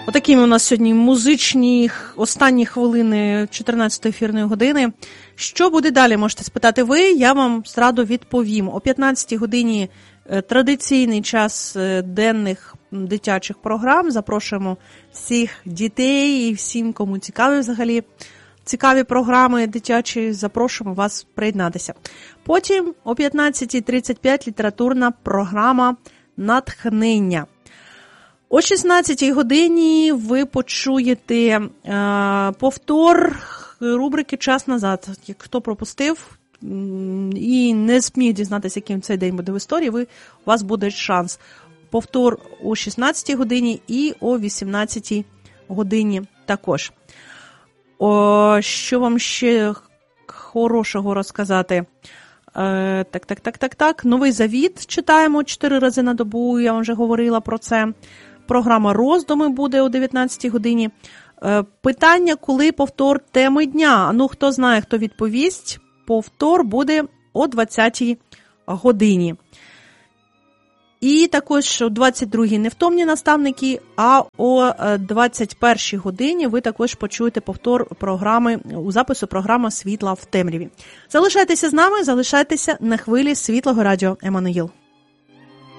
Отакими у нас сьогодні музичні останні хвилини 14-ї ефірної години. Що буде далі, можете спитати ви, я вам зраду відповім. О 15-й годині традиційний час денних дитячих програм. Запрошуємо всіх дітей і всім, кому цікаві взагалі цікаві програми дитячі, запрошуємо вас приєднатися. Потім о 15:35 літературна програма «Натхнення». О 16-й годині ви почуєте повтор рубрики «Час назад». Як хто пропустив і не зміг дізнатися, яким цей день буде в історії, у вас буде шанс. Повтор о 16-й годині і о 18-й годині також. Що вам ще хорошого розказати? Так. Новий Завіт читаємо 4 рази на добу, я вам вже говорила про це. Програма «Роздуми» буде о 19-й годині. Питання, коли повтор теми дня? Ну, хто знає, хто відповість, повтор буде о 20-й годині. І також о 22-й невтомні наставники, а о 21-й годині ви також почуєте повтор програми, у запису програма «Світла в темряві». Залишайтеся з нами, залишайтеся на хвилі Світлого радіо Еммануїл.